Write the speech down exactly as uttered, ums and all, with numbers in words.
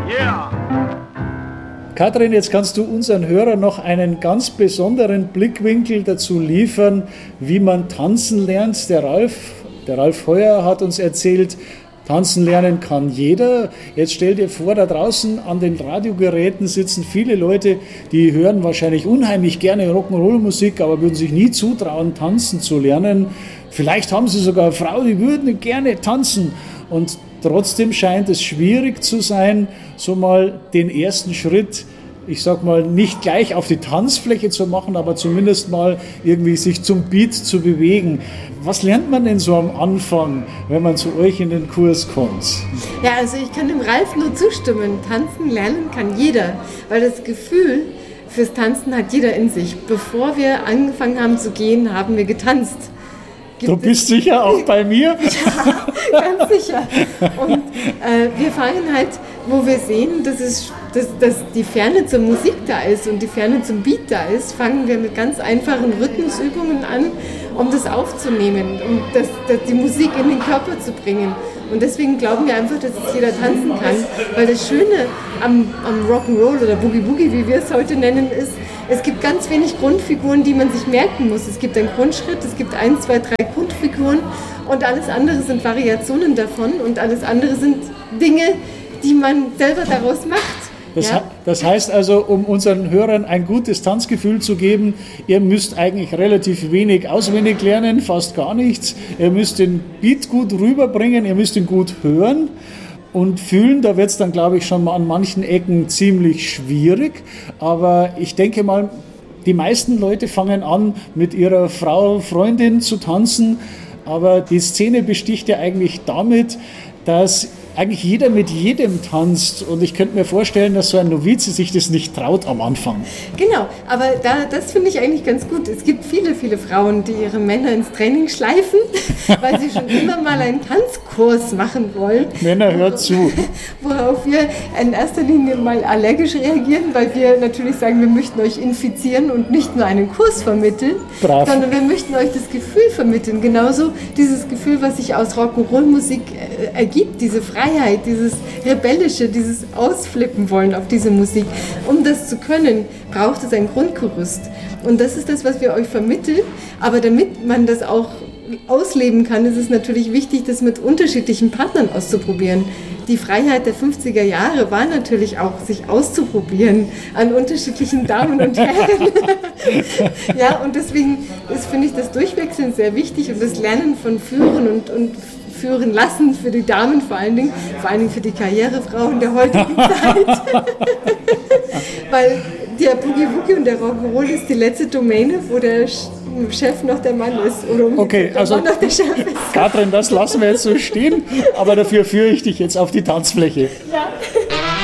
Yeah. Katrin, jetzt kannst du unseren Hörern noch einen ganz besonderen Blickwinkel dazu liefern, wie man tanzen lernt. Der Ralf, der Ralf Heuer hat uns erzählt, tanzen lernen kann jeder. Jetzt stell dir vor, da draußen an den Radiogeräten sitzen viele Leute, die hören wahrscheinlich unheimlich gerne Rock'n'Roll-Musik, aber würden sich nie zutrauen, tanzen zu lernen. Vielleicht haben sie sogar eine Frau, die würden gerne tanzen. Und trotzdem scheint es schwierig zu sein, so mal den ersten Schritt, ich sag mal, nicht gleich auf die Tanzfläche zu machen, aber zumindest mal irgendwie sich zum Beat zu bewegen. Was lernt man denn so am Anfang, wenn man zu euch in den Kurs kommt? Ja, also ich kann dem Ralf nur zustimmen. Tanzen lernen kann jeder, weil das Gefühl fürs Tanzen hat jeder in sich. Bevor wir angefangen haben zu gehen, haben wir getanzt. Gibt du bist sicher auch bei mir? Ja, ganz sicher. Und äh, wir fangen halt, wo wir sehen, dass, es, dass, dass die Ferne zur Musik da ist und die Ferne zum Beat da ist, fangen wir mit ganz einfachen Rhythmusübungen an, um das aufzunehmen, um das, das, die Musik in den Körper zu bringen. Und deswegen glauben wir einfach, dass es jeder tanzen kann, weil das Schöne am, am Rock'n'Roll oder Boogie Boogie, wie wir es heute nennen, ist, es gibt ganz wenig Grundfiguren, die man sich merken muss. Es gibt einen Grundschritt, es gibt ein, zwei, drei Grundfiguren und alles andere sind Variationen davon und alles andere sind Dinge, die man selber daraus macht. Das, ja? das heißt also, um unseren Hörern ein gutes Tanzgefühl zu geben, ihr müsst eigentlich relativ wenig auswendig lernen, fast gar nichts. Ihr müsst den Beat gut rüberbringen, ihr müsst ihn gut hören. Und fühlen, da wird es dann, glaube ich, schon mal an manchen Ecken ziemlich schwierig. Aber ich denke mal, die meisten Leute fangen an, mit ihrer Frau, Freundin zu tanzen. Aber die Szene besticht ja eigentlich damit, dass eigentlich jeder mit jedem tanzt. Und ich könnte mir vorstellen, dass so ein Novize sich das nicht traut am Anfang. Genau, aber da, das finde ich eigentlich ganz gut. Es gibt viele, viele Frauen, die ihre Männer ins Training schleifen, weil sie schon immer mal einen Tanzkurs machen wollen. Männer, hört zu. Worauf wir in erster Linie mal allergisch reagieren, weil wir natürlich sagen, wir möchten euch infizieren und nicht nur einen Kurs vermitteln, Brav. sondern wir möchten euch das Gefühl vermitteln. Genauso dieses Gefühl, was sich aus Rock'n'Roll-Musik äh, ergibt, diese Freiheit. Dieses Rebellische, dieses Ausflippen wollen auf diese Musik. Um das zu können, braucht es ein Grundgerüst. Und das ist das, was wir euch vermitteln. Aber damit man das auch ausleben kann, ist es natürlich wichtig, das mit unterschiedlichen Partnern auszuprobieren. Die Freiheit der fünfziger Jahre war natürlich auch, sich auszuprobieren an unterschiedlichen Damen und Herren. Ja, und deswegen ist, finde ich, das Durchwechseln sehr wichtig und das Lernen von Führen und, und führen lassen für die Damen vor allen Dingen, vor allen Dingen für die Karrierefrauen der heutigen Zeit. Weil der Boogie Woogie und der Rock'n'Roll ist die letzte Domäne, wo der Chef noch der Mann ist oder okay, der also Mann noch der Chef ist. Katrin, das lassen wir jetzt so stehen, aber dafür führe ich dich jetzt auf die Tanzfläche. Ja,